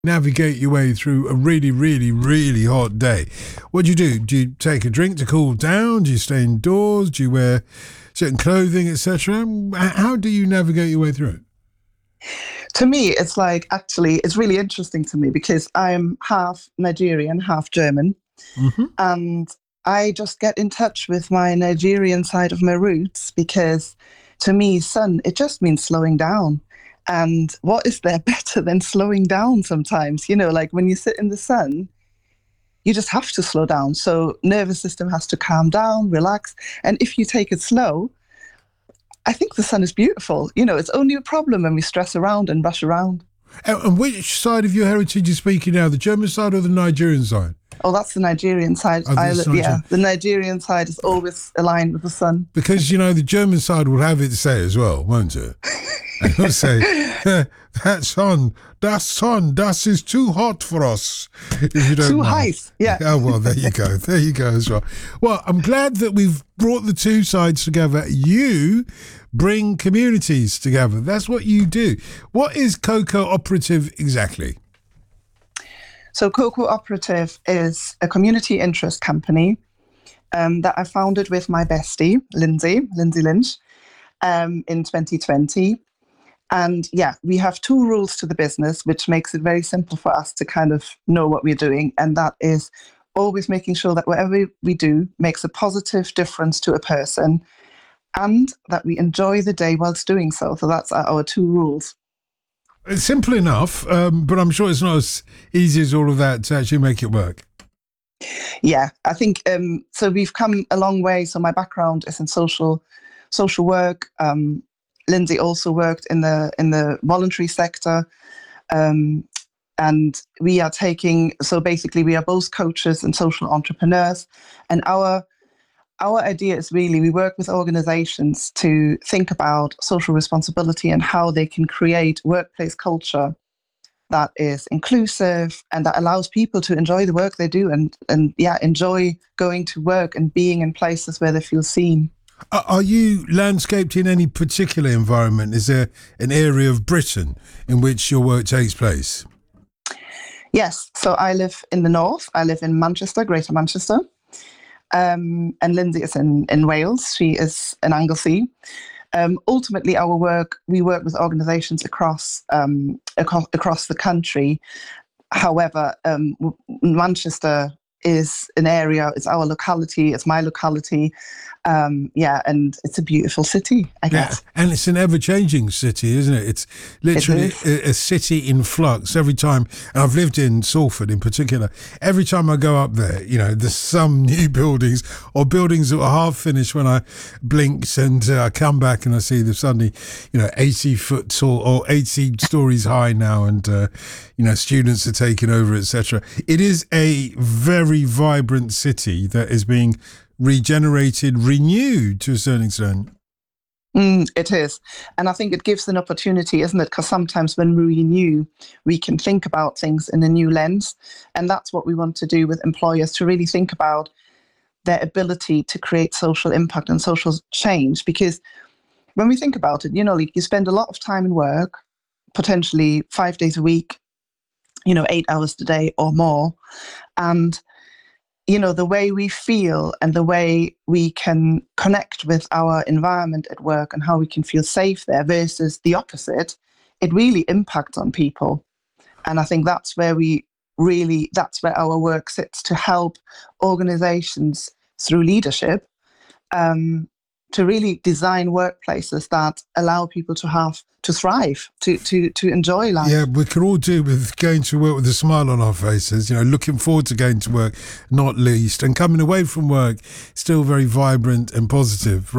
navigate your way through a really, really, really hot day? What do you do? Do you take a drink to cool down? Do you stay indoors? Do you wear certain clothing, etc.? How do you navigate your way through it? To me, it's like, actually, it's really interesting to me because I'm half Nigerian, half German. Mm-hmm. And I just get in touch with my Nigerian side of my roots because to me, sun, it just means slowing down. And what is there better than slowing down sometimes? You know, like when you sit in the sun, you just have to slow down. So nervous system has to calm down, relax. And if you take it slow, I think the sun is beautiful. You know, it's only a problem when we stress around and rush around. And which side of your heritage are you speaking now, the German side or the Nigerian side? Oh, that's the Nigerian side. Oh, The Nigerian side is always aligned with the sun. Because, you know, the German side will have it say as well, won't it? And they'll say, that sun, that is too hot for us. If you don't too mind. height, yeah. Oh, well, there you go. There you go as well. Well, I'm glad that we've brought the two sides together. You bring communities together. That's what you do. What is Cocoa Operative exactly? So Cocoa Operative is a community interest company that I founded with my bestie, Lindsay Lynch, in 2020. And yeah, we have two rules to the business, which makes it very simple for us to kind of know what we're doing. And that is always making sure that whatever we do makes a positive difference to a person and that we enjoy the day whilst doing so. So that's our two rules. It's simple enough, but I'm sure it's not as easy as all of that to actually make it work. Yeah, I think so. We've come a long way. So my background is in social work. Lindsay also worked in the voluntary sector, and we are taking. So basically, we are both coaches and social entrepreneurs, and our idea is really we work with organizations to think about social responsibility and how they can create workplace culture that is inclusive and that allows people to enjoy the work they do and enjoy going to work and being in places where they feel seen. Are you landscaped in any particular environment? Is there an area of Britain in which your work takes place? Yes. So I live in the north. I live in Manchester, Greater Manchester. And Lindsay is in Wales. She is in Anglesey. Ultimately, we work with organisations across the country. However, Manchester is an area. It's our locality. It's my locality. And it's a beautiful city, I guess. Yeah, and it's an ever-changing city, isn't it? It's literally a city in flux every time. And I've lived in Salford in particular. Every time I go up there, you know, there's some new buildings or buildings that were half finished when I blinked, and I come back and I see them suddenly, 80 foot tall or 80 stories high now, and students are taking over, etc. It is a very vibrant city that is being regenerated, renewed to a certain extent. It is. And I think it gives an opportunity, isn't it? Because sometimes when we renew, we can think about things in a new lens. And that's what we want to do with employers, to really think about their ability to create social impact and social change. Because when we think about it, you spend a lot of time in work, potentially 5 days a week, 8 hours a day or more. And the way we feel and the way we can connect with our environment at work and how we can feel safe there versus the opposite, it really impacts on people. And I think that's where our work sits, to help organizations through leadership to really design workplaces that allow people to thrive, to enjoy life. Yeah, we can all do with going to work with a smile on our faces, looking forward to going to work, not least, and coming away from work still very vibrant and positive.